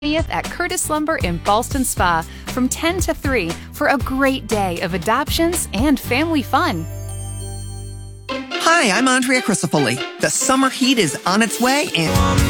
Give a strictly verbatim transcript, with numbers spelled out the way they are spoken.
at Curtis Lumber in Ballston Spa from ten to three for a great day of adoptions and family fun. Hi, I'm Andrea Crisafulli. The summer heat is on its way and...